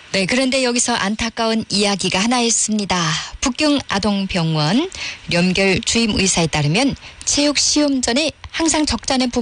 네, 그런데 여기서 안타까운 이야기가 하나 있습니다. 북경 아동병원 연결 주임 의사에 따르면 체육 시험 전에 항상 적잖은